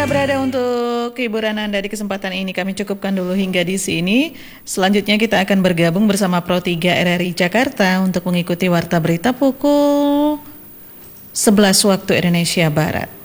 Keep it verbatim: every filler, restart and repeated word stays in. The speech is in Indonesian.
berada untuk hiburan Anda di kesempatan ini. Kami cukupkan dulu hingga di sini. Selanjutnya kita akan bergabung bersama Pro tiga R R I Jakarta untuk mengikuti Warta Berita pukul sebelas waktu Indonesia Barat.